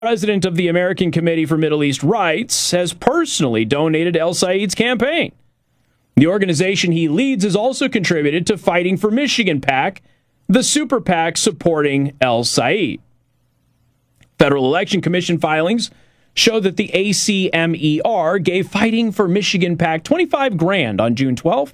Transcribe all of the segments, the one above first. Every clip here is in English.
president of the American Committee for Middle East Rights, has personally donated to El Said's campaign. The organization he leads has also contributed to Fighting for Michigan PAC, the super PAC supporting El Said. Federal Election Commission filings show that the ACMER gave Fighting for Michigan PAC $25,000 on June 12th.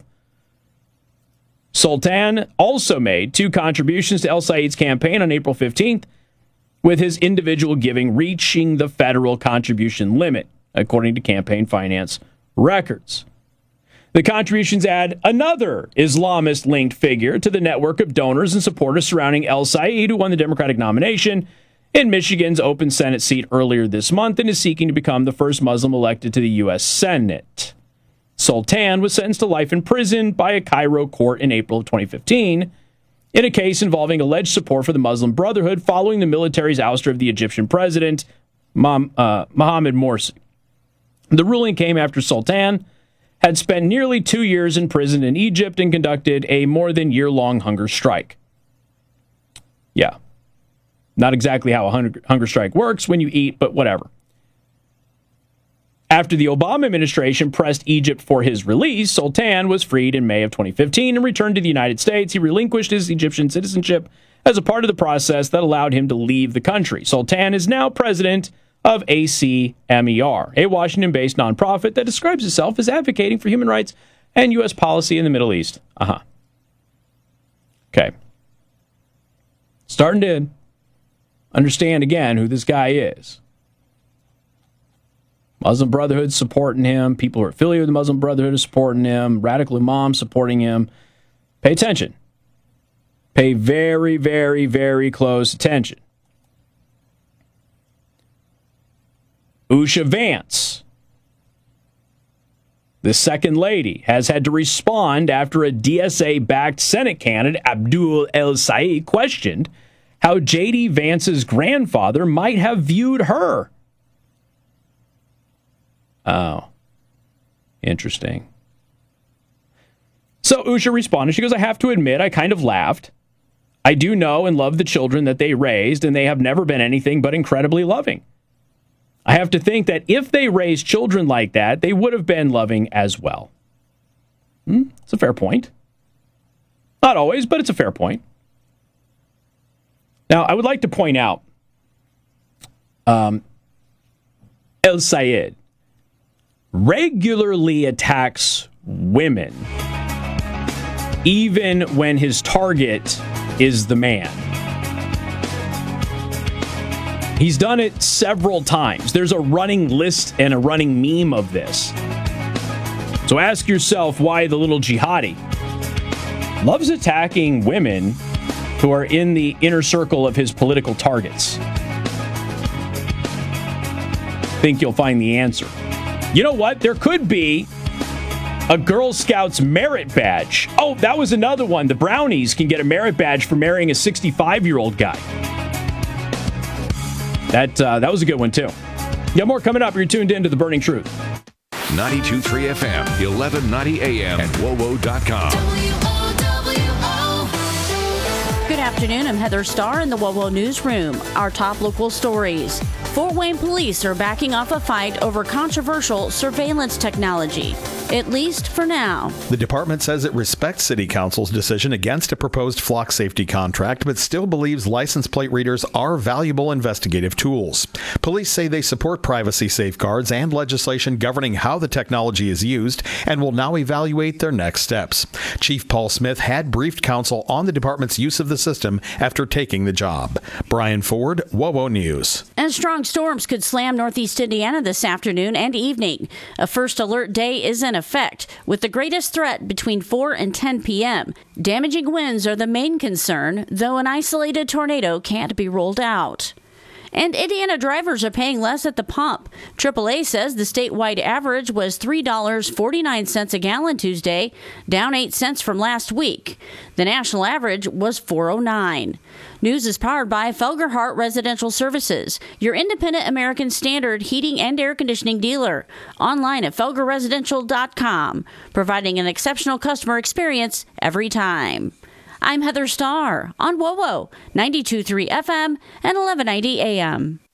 Sultan also made 2 contributions to El Said's campaign on April 15th, with his individual giving reaching the federal contribution limit, according to campaign finance records. The contributions add another Islamist-linked figure to the network of donors and supporters surrounding El Said, who won the Democratic nomination in Michigan's open Senate seat earlier this month and is seeking to become the first Muslim elected to the U.S. Senate. Sultan was sentenced to life in prison by a Cairo court in April of 2015 in a case involving alleged support for the Muslim Brotherhood following the military's ouster of the Egyptian president, Mohamed Morsi. The ruling came after Sultan had spent nearly 2 years in prison in Egypt and conducted a more than year-long hunger strike. Yeah. Not exactly how a hunger strike works when you eat, but whatever. After the Obama administration pressed Egypt for his release, Sultan was freed in May of 2015 and returned to the United States. He relinquished his Egyptian citizenship as a part of the process that allowed him to leave the country. Sultan is now president of ACMER, a Washington-based nonprofit that describes itself as advocating for human rights and U.S. policy in the Middle East. Okay. Starting to understand again who this guy is. Muslim Brotherhood supporting him. People who are affiliated with the Muslim Brotherhood are supporting him. Radical imams supporting him. Pay attention. Pay very, very, very close attention. Usha Vance, the second lady, has had to respond after a DSA-backed Senate candidate, Abdul El Said, questioned how J.D. Vance's grandfather might have viewed her. Oh, interesting. So Usha responded. She goes, I have to admit, I kind of laughed. I do know and love the children that they raised, and they have never been anything but incredibly loving. I have to think that if they raised children like that, they would have been loving as well. It's a fair point. Not always, but it's a fair point. Now, I would like to point out El Sayed regularly attacks women, even when his target is the man. He's done it several times. There's a running list and a running meme of this. So ask yourself why the little jihadi loves attacking women who are in the inner circle of his political targets. Think you'll find the answer. You know what? There could be a Girl Scouts merit badge. Oh, that was another one. The Brownies can get a merit badge for marrying a 65-year-old guy. That was a good one, too. Got more coming up. You're tuned in to The Burning Truth. 92.3 FM, 1190 AM, and WOWO.com. Good afternoon. I'm Heather Starr in the WOWO Newsroom. Our top local stories. Fort Wayne police are backing off a fight over controversial surveillance technology, at least for now. The department says it respects City Council's decision against a proposed flock safety contract, but still believes license plate readers are valuable investigative tools. Police say they support privacy safeguards and legislation governing how the technology is used and will now evaluate their next steps. Chief Paul Smith had briefed council on the department's use of the system after taking the job. Brian Ford, WOWO News. And strong storms could slam northeast Indiana this afternoon and evening. A first alert day is in effect, with the greatest threat between 4 and 10 p.m. Damaging winds are the main concern, though an isolated tornado can't be ruled out. And Indiana drivers are paying less at the pump. AAA says the statewide average was $3.49 a gallon Tuesday, down 8 cents from last week. The national average was $4.09. News is powered by Felgerhart Residential Services, your independent American Standard heating and air conditioning dealer. Online at felgerresidential.com, providing an exceptional customer experience every time. I'm Heather Starr on WOWO, 92.3 FM and 1190 AM.